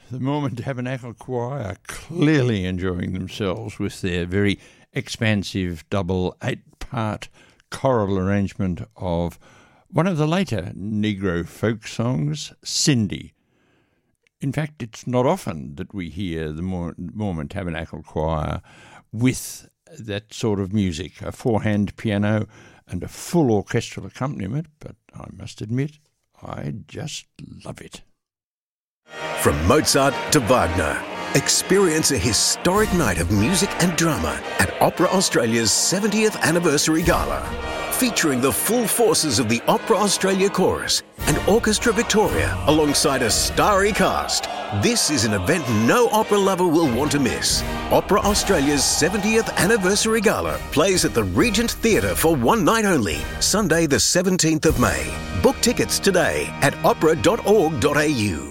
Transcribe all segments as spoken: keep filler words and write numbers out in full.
The Mormon Tabernacle Choir clearly enjoying themselves with their very expansive double eight-part choral arrangement of one of the later Negro folk songs, Cindy. In fact, it's not often that we hear the Mormon Tabernacle Choir with that sort of music, a four-hand piano and a full orchestral accompaniment, but I must admit, I just love it. From Mozart to Wagner, experience a historic night of music and drama at Opera Australia's seventieth Anniversary Gala, featuring the full forces of the Opera Australia Chorus and Orchestra Victoria alongside a starry cast. This is an event no opera lover will want to miss. Opera Australia's seventieth Anniversary Gala plays at the Regent Theatre for one night only, Sunday the seventeenth of May. Book tickets today at opera dot org dot a u.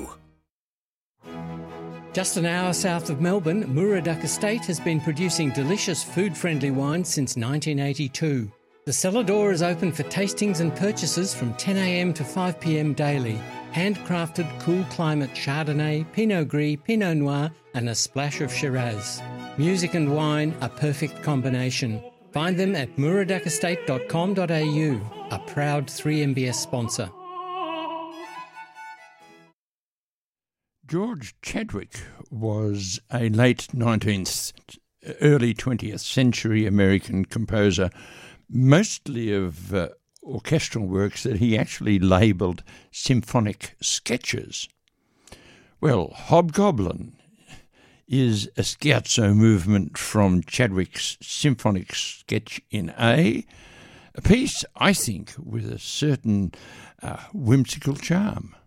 Just an hour south of Melbourne, Muraduck Estate has been producing delicious food-friendly wine since nineteen eighty-two. The cellar door is open for tastings and purchases from ten a m to five p m daily. Handcrafted cool climate Chardonnay, Pinot Gris, Pinot Noir and a splash of Shiraz. Music and wine, a perfect combination. Find them at muraduck estate dot com dot a u, a proud three M B S sponsor. George Chadwick was a late nineteenth, early twentieth century American composer, mostly of uh, orchestral works that he actually labelled symphonic sketches. Well, Hobgoblin is a scherzo movement from Chadwick's symphonic sketch in A, a piece, I think, with a certain uh, whimsical charm.